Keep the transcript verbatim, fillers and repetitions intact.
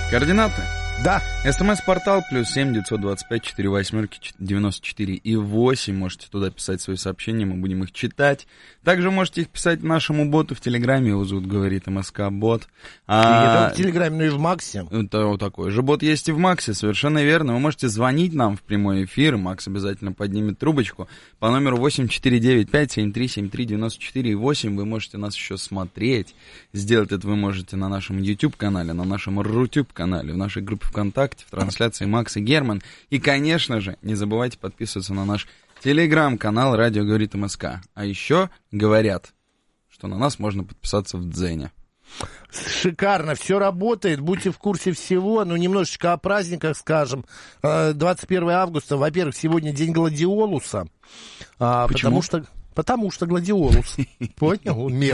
Координаты? Да. СМС-портал плюс семь девятьсот двадцать пять четыре восьмерки девяносто четыре и восемь. Можете туда писать свои сообщения, мы будем их читать. Также можете их писать нашему боту в Телеграме, его зовут, говорит МСК-бот. А... И не только в Телеграме, но и в Максе. Это вот такой же бот есть и в Максе, совершенно верно. Вы можете звонить нам в прямой эфир, Макс обязательно поднимет трубочку по номеру восемь четыре девять пять семь три семь три девяносто четыре и восемь. Вы можете нас еще смотреть. Сделать это вы можете на нашем YouTube-канале, на нашем Рутюб-канале, в нашей группе ВКонтакте, в трансляции Макс и Герман. И, конечно же, не забывайте подписываться на наш Телеграм-канал «Радио говорит МСК». А еще говорят, что на нас можно подписаться в Дзене. Шикарно, все работает, будьте в курсе всего. Ну, немножечко о праздниках скажем. двадцать первого августа, во-первых, сегодня день гладиолуса. Почему? Потому что, потому что гладиолус. Понял?